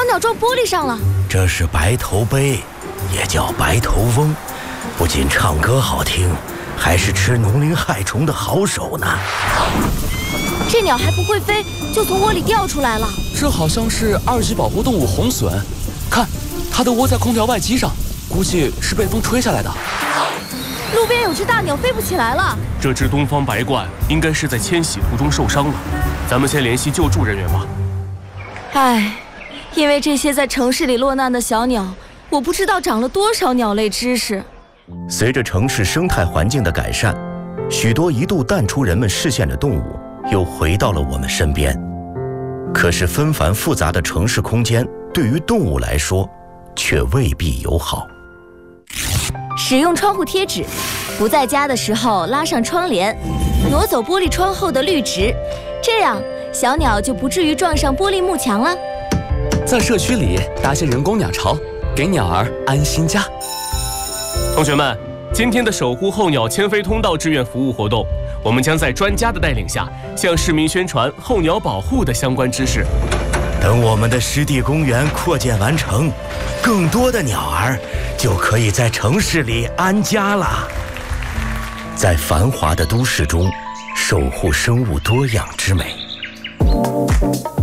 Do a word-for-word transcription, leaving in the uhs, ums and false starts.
鸟撞玻璃上了。 这是白头鹎，也叫白头翁，不仅唱歌好听，还是吃农林害虫的好手呢。 这鸟还不会飞，就从窝里掉出来了。 这好像是二级保护动物红隼，看，它的窝在空调外机上，估计是被风吹下来的。 路边有只大鸟飞不起来了。 这只东方白鹳应该是在迁徙途中受伤了，咱们先联系救助人员吧。 唉，因为这些在城市里落难的小鸟，我不知道长了多少鸟类知识。 随着城市生态环境的改善，许多一度淡出人们视线的动物又回到了我们身边。可是纷繁复杂的城市空间对于动物来说却未必友好。 使用窗户贴纸，不在家的时候拉上窗帘，挪走玻璃窗后的绿植，这样小鸟就不至于撞上玻璃幕墙了。 在社区里搭些人工鸟巢，给鸟儿安心家。 同学们，今天的守护候鸟迁飞通道志愿服务活动，我们将在专家的带领下，向市民宣传候鸟保护的相关知识。 等我们的湿地公园扩建完成，更多的鸟儿就可以在城市里安家了。在繁华的都市中，守护生物多样之美。